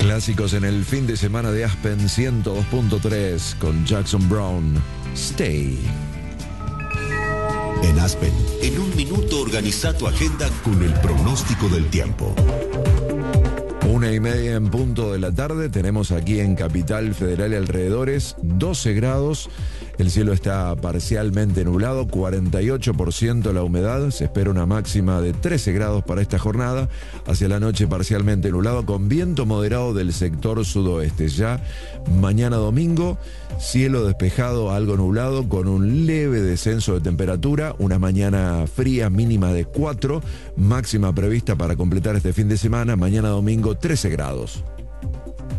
Clásicos en el fin de semana de Aspen 102.3 con Jackson Browne. Stay. En Aspen, en un minuto organiza tu agenda con el pronóstico del tiempo. 1:30 en punto de la tarde. Tenemos aquí en Capital Federal y alrededores 12 grados. El cielo está parcialmente nublado, 48% la humedad. Se espera una máxima de 13 grados para esta jornada. Hacia la noche parcialmente nublado con viento moderado del sector sudoeste. Ya mañana domingo, cielo despejado, algo nublado, con un leve descenso de temperatura. Una mañana fría, mínima de 4. Máxima prevista para completar este fin de semana. Mañana domingo, 13 grados.